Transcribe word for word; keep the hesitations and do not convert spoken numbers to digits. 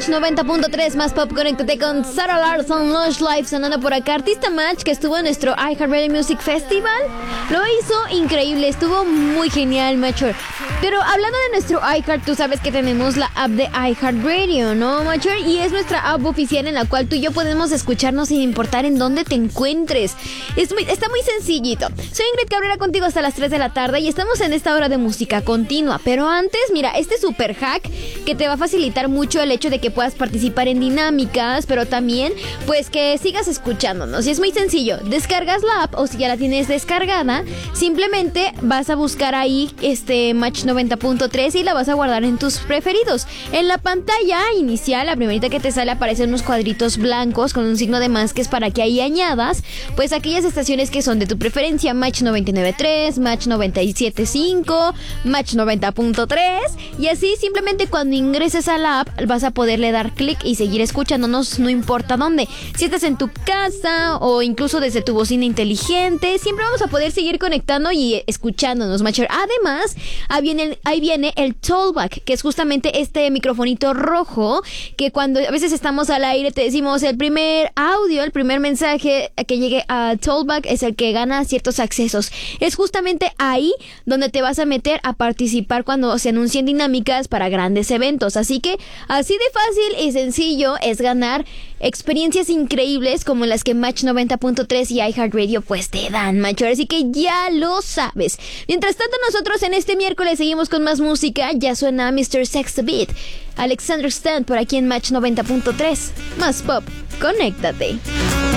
Match noventa punto tres, más pop, conéctate con Sarah Larson, Lush Life, sonando por acá. Artista Match, que estuvo en nuestro iHeartRadio Music Festival, lo hizo increíble, estuvo muy genial, Macho. Pero hablando de nuestro iHeart, tú sabes que tenemos la app de iHeartRadio, ¿no, Macho? Y es nuestra app oficial en la cual tú y yo podemos escucharnos sin importar en dónde te encuentres. Es muy, está muy sencillito. Soy Ingrid Cabrera contigo hasta las tres de la tarde y estamos en esta hora de música continua. Pero antes, mira, este super hack que te va a facilitar mucho el hecho de que puedas participar en dinámicas, pero también pues que sigas escuchándonos. Y es muy sencillo, descargas la app, o si ya la tienes descargada, simplemente vas a buscar ahí este Match noventa punto tres y la vas a guardar en tus preferidos. En la pantalla inicial, la primerita que te sale, aparecen unos cuadritos blancos con un signo de más, que es para que ahí añadas pues aquellas estaciones que son de tu preferencia: Match noventa y nueve punto tres, Match noventa y siete punto cinco, Match noventa punto tres, y así simplemente cuando ingreses a la app vas a poderle dar clic y seguir escuchándonos, no importa dónde. Si estás en tu casa o incluso desde tu bocina inteligente, siempre vamos a poder seguir conectando y escuchándonos, Matcher. Además, ahí viene, ahí viene el Talkback, que es justamente este microfonito rojo que cuando a veces estamos al aire te decimos el primer audio, el primer mensaje que llegue a Talkback es el que gana ciertos accesos. Es justamente ahí donde te vas a meter a participar cuando se anuncien dinámicas para grandes eventos. Así que así de fácil y sencillo es ganar experiencias increíbles como las que Match noventa punto tres y iHeartRadio pues te dan, macho. Así que ya lo sabes. Mientras tanto, nosotros en este miércoles seguimos con más música. Ya suena mister Sex the Beat, Alexander Stan, por aquí en Match noventa punto tres. Más pop, conéctate.